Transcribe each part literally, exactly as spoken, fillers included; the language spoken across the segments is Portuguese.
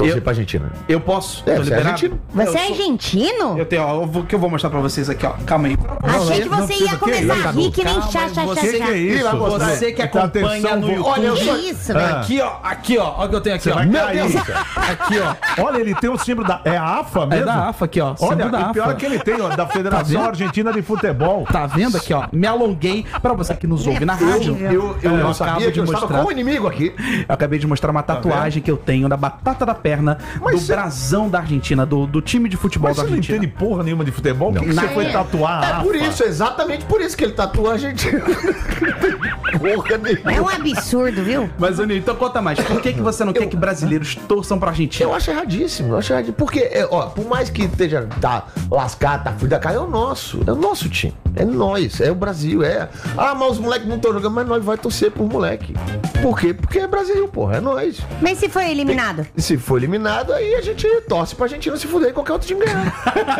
torcer eu, pra Argentina. Eu posso? É, você é argentino. Você eu é sou... argentino? Eu tenho, ó, o que eu vou mostrar pra vocês aqui, ó. Calma aí. Achei que você ia começar a rir que nem chá, chá, chá, Você chá. que é isso? Você que acompanha no YouTube. Olha, eu Que sou... isso, Ah. velho? Aqui, ó. Aqui, ó. Olha o que eu tenho aqui, Você ó. vai Meu cair. Deus. Aqui, ó. Olha, ele tem o símbolo da... É a AFA mesmo? É da AFA aqui, ó. Olha, Símbolo da e pior AFA. é que ele tem, ó, da Federação vendo? Argentina de Futebol. Tá vendo aqui, ó? Me alonguei pra você que nos ouve na rádio. Eu, eu, eu, Eu não sabia acabo que de eu estava mostrar. com o inimigo aqui. Eu acabei de mostrar uma tatuagem que eu tenho da batata da perna Mas do você- brasão da Argentina, do, do time de futebol Mas da você não Argentina. entende porra nenhuma de futebol? Por que, que você Nada. foi tatuar a É AFA? por isso, exatamente por isso que ele tatua a Argentina. Porra nenhuma. É um absurdo, viu? Mas, Aninho, então conta mais. Por que, que você não quer que brasileiros torçam pra Argentina? Eu acho erradíssimo, eu acho erradíssimo. Porque, é, ó, por mais que esteja tá lascado, tá fudido da cara, é o nosso. É o nosso time. É nós, é o Brasil, é. Ah, mas os moleques não estão jogando, mas nós vai torcer por moleque. Por quê? Porque é Brasil, porra, é nós. Mas se foi eliminado? E se for eliminado, aí a gente torce pra Argentina se fuder e qualquer outro time ganhar.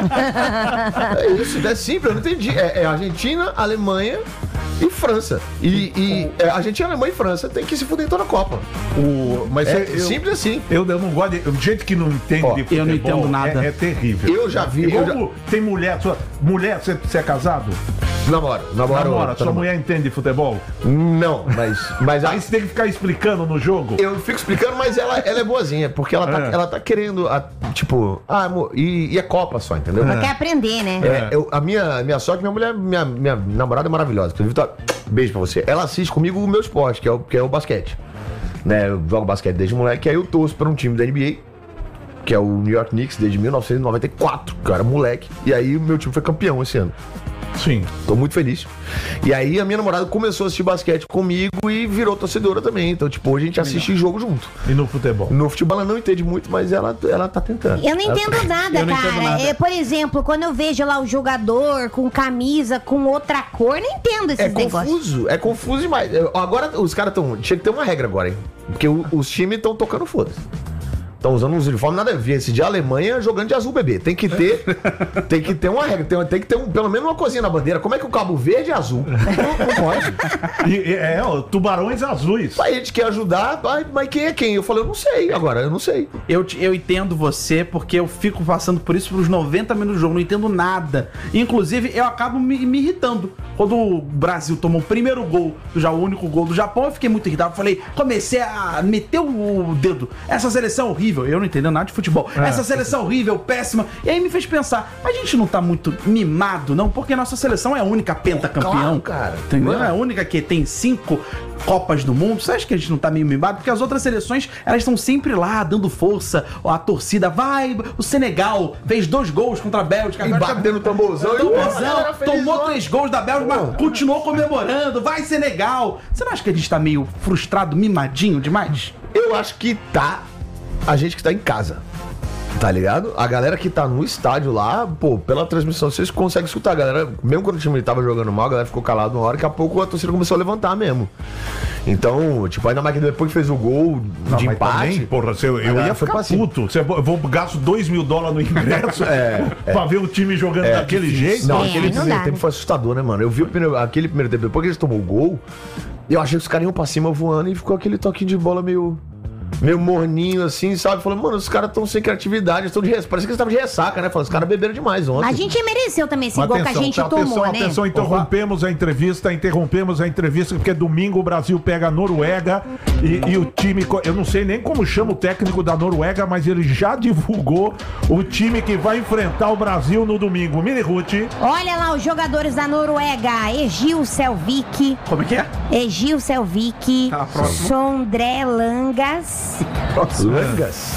É isso, é simples, eu não entendi. É, é Argentina, Alemanha e França. E, e é, Argentina, Alemanha e França tem que se fuder em toda a Copa. O... Mas É eu, simples assim. Eu, eu não gosto de... Gente que não entende Ó, de futebol eu não entendo nada. É, é terrível. Eu já vi. E Eu já... como tem mulher... Sua, mulher, você, você é casado? Namoro, namoro. Namora, tá sua namorando. mulher entende de futebol? Não, mas. mas a- Aí você tem que ficar explicando no jogo. eu fico explicando, mas ela, ela é boazinha, porque ela tá, É. ela tá querendo, a- tipo, ah, amor, e, e é Copa só, entendeu? Ela quer aprender, né? É, eu- a minha, minha sorte, minha mulher, minha, minha namorada é maravilhosa. Inclusive, tá, beijo pra você. Ela assiste comigo o meu esporte, que é o, que é o basquete. Né, eu jogo basquete desde moleque, aí eu torço pra um time da N B A, que é o New York Knicks, desde mil novecentos e noventa e quatro, que eu era moleque. E aí o meu time foi campeão esse ano. Sim. Tô muito feliz. E aí a minha namorada começou a assistir basquete comigo e virou torcedora também. Então, tipo, hoje a gente assiste jogo junto. E no futebol? No futebol ela não entende muito, mas ela, ela tá tentando. Eu não Ela- entendo nada, Eu não cara. entendo nada. É, por exemplo, quando eu vejo lá o jogador com camisa com outra cor, não entendo esses É negócios. confuso, é confuso demais. Eu- Agora os caras estão. Tinha que ter uma regra agora, hein? Porque o- os times estão tocando foda-se. Estão usando uns uniformes, nada a ver. Esse de Alemanha jogando de azul, bebê. Tem que ter. Tem que ter uma regra. Tem, tem que ter um, pelo menos uma coisinha na bandeira. Como é que o cabo verde é azul? Não, não pode. E, e- é, ó, tubarões azuis. Aí a gente quer ajudar, mas, mas quem é quem? Eu falei, eu não sei. Agora, eu não sei. Eu, te- eu entendo você, porque eu fico passando por isso pelos noventa minutos do jogo, não entendo nada. Inclusive, eu acabo me, me irritando. Quando o Brasil tomou o primeiro gol, já o único gol do Japão, eu fiquei muito irritado. Falei, comecei a meter o dedo. Essa seleção é horrível. Eu não entendo nada de futebol. É. Essa seleção é horrível, péssima. E aí me fez pensar, mas a gente não tá muito mimado, não? Porque a nossa seleção é a única pentacampeão. Claro, cara. Entendeu? Mano. É a única que tem cinco Copas do Mundo. Você acha que a gente não tá meio mimado? Porque as outras seleções, elas estão sempre lá, dando força. A torcida vai. O Senegal fez dois gols contra a Bélgica. E agora batendo o tamborzão. e, pô, a Tamborzão, galera feliz, tomou ó. três gols da Bélgica, mas continuou comemorando. Vai, Senegal. Você não acha que a gente tá meio frustrado, mimadinho demais? Eu acho que tá a gente que tá em casa. Tá ligado? A galera que tá no estádio lá, pô, pela transmissão, vocês conseguem escutar a galera. Mesmo quando o time tava jogando mal, a galera ficou calada uma hora, daqui a pouco a torcida começou a levantar mesmo. Então, tipo, ainda mais que depois que fez o gol Não, de mas empate. também, porra, se eu, eu galera ia foi ficar pra cima. puto. Se eu vou- eu vou gasto dois mil dólares no ingresso pra ver o time jogando daquele jeito. Não, É, aquele não primeiro dá, tempo né? foi assustador, né, mano? Eu vi o primeiro- aquele primeiro tempo, depois que eles tomou o gol, eu achei que os caras iam pra cima voando e ficou aquele toquinho de bola meio. Meio morninho assim, sabe? Falando, mano, os caras estão sem criatividade, estão de res... parece que eles estavam de ressaca, né? Falando, os caras beberam demais ontem. A gente mereceu também esse gol que a gente tá, tomou, atenção, né? atenção, interrompemos a entrevista, interrompemos a entrevista, porque domingo o Brasil pega a Noruega e, e o time, co- eu não sei nem como chama o técnico da Noruega, mas ele já divulgou o time que vai enfrentar o Brasil no domingo. Mini Ruth, Olha lá os jogadores da Noruega. Egil Selvik, Como é que é? Egil Selvik, Tá, próximo. Sondré Langas, Langas.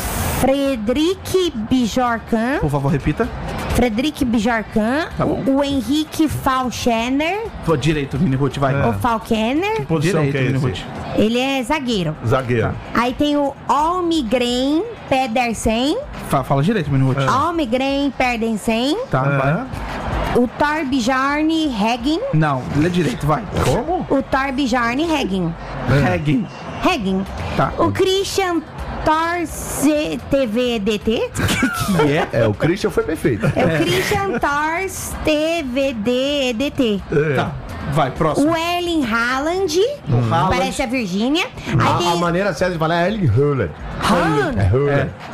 Fredrik Bjorkan, Por favor, repita. Fredrik Bjorkan, Tá bom. o Henrique Falchener, Pô, direito, Mini Ruth, vai. o Falkener, posição Direito, que é Mini esse? Ruth. ele é zagueiro. Zagueiro. Aí tem o Almgren Pedersen, Fa- Fala direito, Mini Ruth. Almgren Pedersen, Tá, É. vai. o Torbjarni Heggen, Não, lê direito, vai. Como? o Torbjarni Heggen, Reggae. Heggen, Tá. o Christian Tors T V D T, Que é? É, o Christian foi perfeito. é o Christian Tors T V D D T. Tá. Vai, próximo. O Erling Haaland, Haaland. parece a Virgínia. Aí A, a tem maneira certa de falar é Erling Haaland. Haaland. É Haaland. É.